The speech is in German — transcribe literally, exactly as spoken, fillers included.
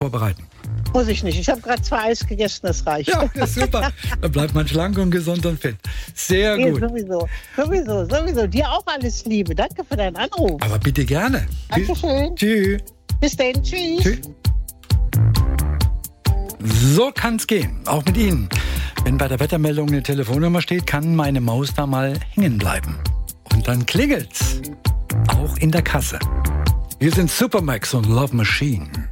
vorbereiten? Muss ich nicht. Ich habe gerade zwei Eis gegessen, das reicht. Ja, das ist super. Da bleibt man schlank und gesund und fit. Sehr Nee, gut. sowieso, sowieso, sowieso. Dir auch alles Liebe. Danke für deinen Anruf. Aber bitte gerne. Dankeschön. Tschüss. Bis dann. Tschüss. Tschüss. So kann's gehen, auch mit Ihnen. Wenn bei der Wettermeldung eine Telefonnummer steht, kann meine Maus da mal hängen bleiben. Und dann klingelt's. Auch in der Kasse. Wir sind Supermax und Love Machine.